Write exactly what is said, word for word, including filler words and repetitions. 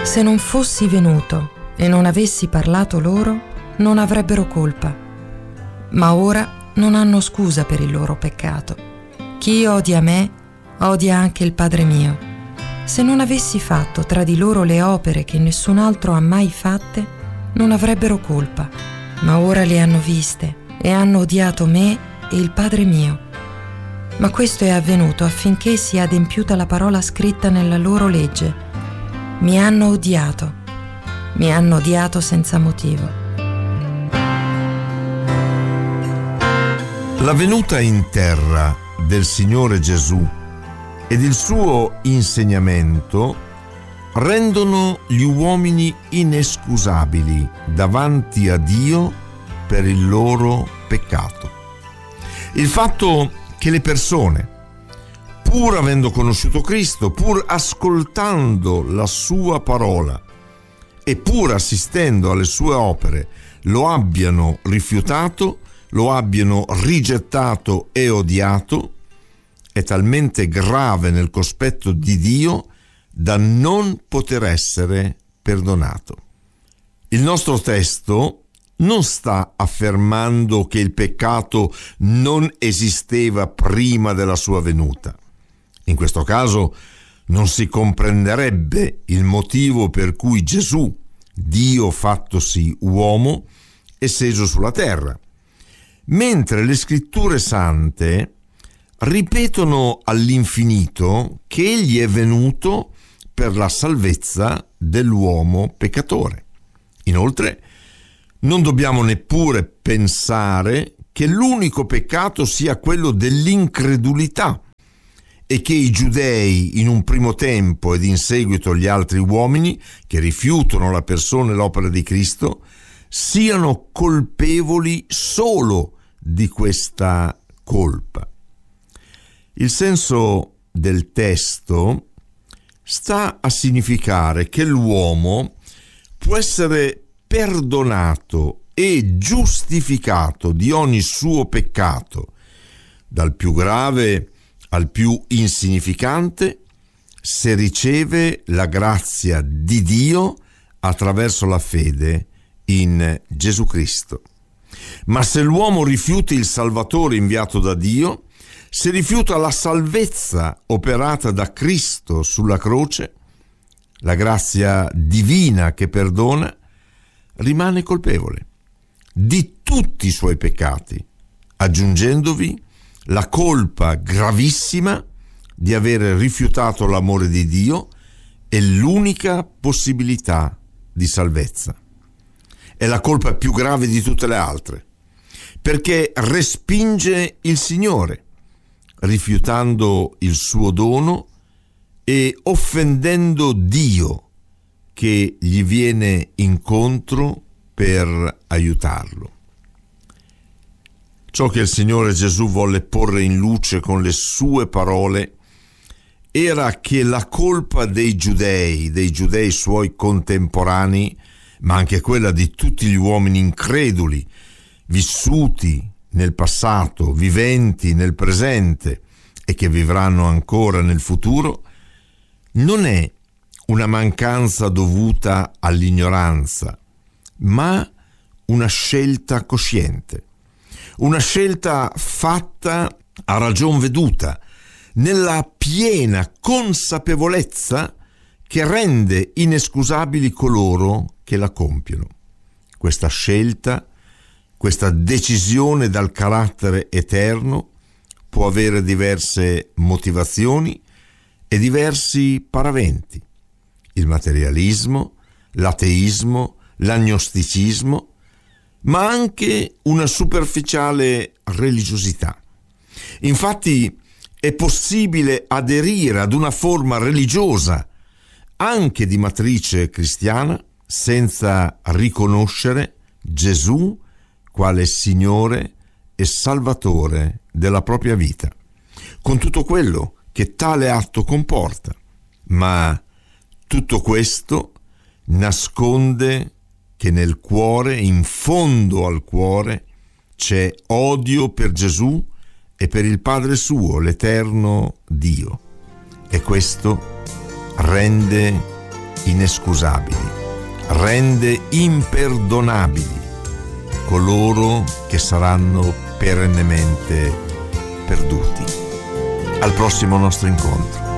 Se non fossi venuto e non avessi parlato loro, non avrebbero colpa. Ma ora non hanno scusa per il loro peccato. Chi odia me, odia anche il Padre mio. Se non avessi fatto tra di loro le opere che nessun altro ha mai fatte, non avrebbero colpa. Ma ora le hanno viste e hanno odiato me e il Padre mio. Ma questo è avvenuto affinché sia adempiuta la parola scritta nella loro legge. Mi hanno odiato. Mi hanno odiato senza motivo. La venuta in terra del Signore Gesù ed il suo insegnamento rendono gli uomini inescusabili davanti a Dio per il loro peccato. Il fatto che le persone, pur avendo conosciuto Cristo, pur ascoltando la sua parola e pur assistendo alle sue opere, lo abbiano rifiutato, lo abbiano rigettato e odiato, è talmente grave nel cospetto di Dio da non poter essere perdonato. Il nostro testo non sta affermando che il peccato non esisteva prima della sua venuta. In questo caso non si comprenderebbe il motivo per cui Gesù, Dio fattosi uomo, è sceso sulla terra, mentre le scritture sante ripetono all'infinito che egli è venuto per la salvezza dell'uomo peccatore. Inoltre, non dobbiamo neppure pensare che l'unico peccato sia quello dell'incredulità e che i giudei in un primo tempo ed in seguito gli altri uomini che rifiutano la persona e l'opera di Cristo siano colpevoli solo di questa colpa. Il senso del testo sta a significare che l'uomo può essere perdonato e giustificato di ogni suo peccato, dal più grave al più insignificante, se riceve la grazia di Dio attraverso la fede in Gesù Cristo. Ma se l'uomo rifiuta il Salvatore inviato da Dio, se rifiuta la salvezza operata da Cristo sulla croce, la grazia divina che perdona, rimane colpevole di tutti i suoi peccati, aggiungendovi la colpa gravissima di aver rifiutato l'amore di Dio e l'unica possibilità di salvezza. È la colpa più grave di tutte le altre, perché respinge il Signore, rifiutando il suo dono e offendendo Dio che gli viene incontro per aiutarlo. Ciò che il Signore Gesù volle porre in luce con le sue parole era che la colpa dei giudei, dei giudei suoi contemporanei, ma anche quella di tutti gli uomini increduli, vissuti nel passato, viventi nel presente e che vivranno ancora nel futuro, non è una mancanza dovuta all'ignoranza, ma una scelta cosciente, una scelta fatta a ragion veduta, nella piena consapevolezza che rende inescusabili coloro che la compiono. Questa scelta, questa decisione dal carattere eterno può avere diverse motivazioni e diversi paraventi: il materialismo, l'ateismo, l'agnosticismo, ma anche una superficiale religiosità. Infatti è possibile aderire ad una forma religiosa anche di matrice cristiana senza riconoscere Gesù quale Signore e Salvatore della propria vita, con tutto quello che tale atto comporta. Ma tutto questo nasconde che nel cuore, in fondo al cuore, c'è odio per Gesù e per il Padre suo, l'eterno Dio. E questo rende inescusabili, rende imperdonabili coloro che saranno perennemente perduti. Al prossimo nostro incontro.